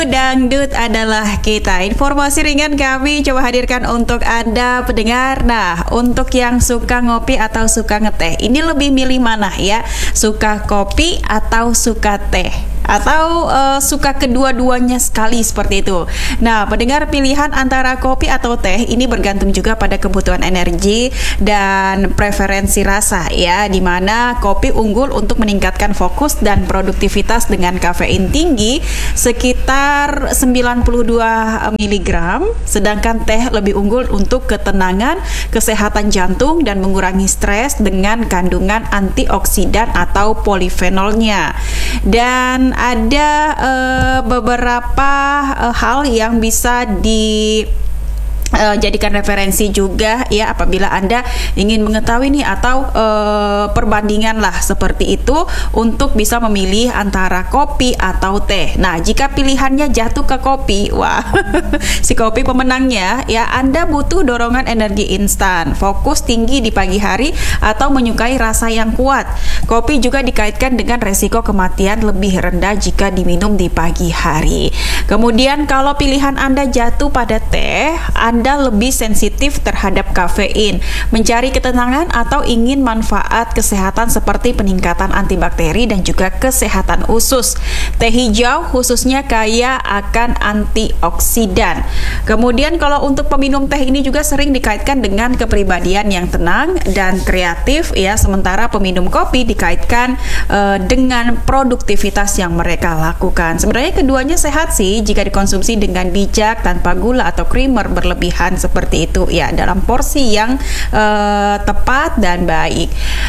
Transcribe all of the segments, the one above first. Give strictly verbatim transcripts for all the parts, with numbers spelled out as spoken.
Dangdut adalah kita. Informasi ringan kami coba hadirkan untuk Anda pendengar. Nah, untuk yang suka ngopi atau suka ngeteh, ini lebih milih mana ya? Suka kopi atau suka teh? Atau uh, suka kedua-duanya sekali seperti itu. Nah, pendengar, pilihan antara kopi atau teh ini bergantung juga pada kebutuhan energi dan preferensi rasa ya, dimana kopi unggul untuk meningkatkan fokus dan produktivitas dengan kafein tinggi sekitar sembilan puluh dua miligram, sedangkan teh lebih unggul untuk ketenangan, kesehatan jantung dan mengurangi stres dengan kandungan antioksidan atau polifenolnya. Dan ada uh, beberapa uh, hal yang bisa di Uh, jadikan referensi juga ya apabila Anda ingin mengetahui nih atau uh, perbandingan lah seperti itu untuk bisa memilih antara kopi atau teh. Nah, jika pilihannya jatuh ke kopi, wah si kopi pemenangnya ya. Anda butuh dorongan energi instan, fokus tinggi di pagi hari atau menyukai rasa yang kuat. Kopi juga dikaitkan dengan resiko kematian lebih rendah jika diminum di pagi hari. Kemudian kalau pilihan Anda jatuh pada teh, Anda Anda lebih sensitif terhadap kafein, mencari ketenangan atau ingin manfaat kesehatan seperti peningkatan antibakteri dan juga kesehatan usus. Teh hijau khususnya kaya akan antioksidan. Kemudian kalau untuk peminum teh ini juga sering dikaitkan dengan kepribadian yang tenang dan kreatif ya, sementara peminum kopi dikaitkan uh, dengan produktivitas yang mereka lakukan. Sebenarnya keduanya sehat sih jika dikonsumsi dengan bijak tanpa gula atau creamer berlebih seperti itu ya, dalam porsi yang uh, tepat dan baik.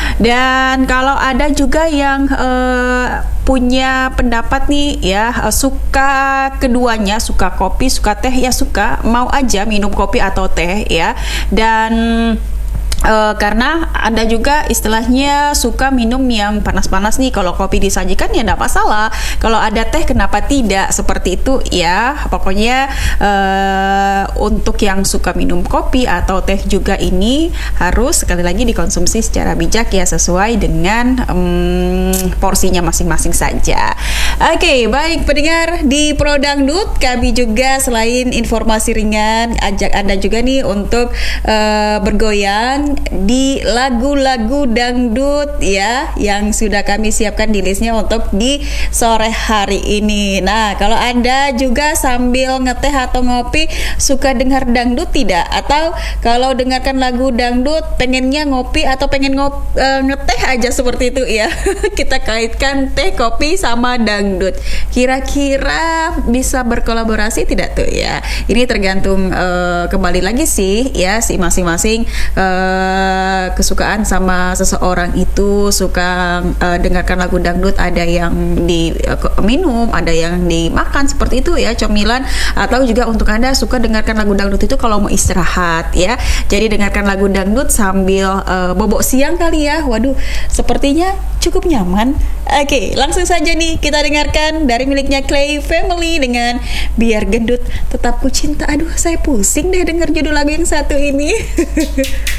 Dan kalau ada juga yang uh, punya pendapat nih ya, uh, suka keduanya, suka kopi, suka teh ya, suka mau aja minum kopi atau teh ya. Dan Uh, karena ada juga istilahnya suka minum yang panas-panas nih. Kalau kopi disajikan ya enggak masalah. Kalau ada teh kenapa tidak? Seperti itu ya. Pokoknya uh, untuk yang suka minum kopi atau teh juga ini harus sekali lagi dikonsumsi secara bijak ya, sesuai dengan um, porsinya masing-masing saja. Oke, okay, baik pendengar di Pro Dangdut, kami juga selain informasi ringan ajak Anda juga nih untuk uh, bergoyang di lagu-lagu dangdut ya, yang sudah kami siapkan di listnya untuk di sore hari ini. Nah, kalau Anda juga sambil ngeteh atau ngopi suka dengar dangdut tidak? Atau kalau dengarkan lagu dangdut pengennya ngopi atau pengen ngop, e, ngeteh aja seperti itu ya. Kita kaitkan teh, kopi sama dangdut. Kira-kira bisa berkolaborasi tidak tuh ya? Ini tergantung e, kembali lagi sih ya, si masing-masing e, kesukaan sama seseorang itu. Suka uh, dengarkan lagu dangdut, ada yang diminum, uh, ada yang dimakan seperti itu ya, cemilan. Atau juga untuk Anda suka dengarkan lagu dangdut itu kalau mau istirahat ya, jadi dengarkan lagu dangdut sambil uh, bobok siang kali ya. Waduh, sepertinya cukup nyaman. Oke, langsung saja nih kita dengarkan dari miliknya Clay Family dengan Biar Gendut Tetap Ku Cinta. Aduh, saya pusing deh denger judul lagu yang satu ini.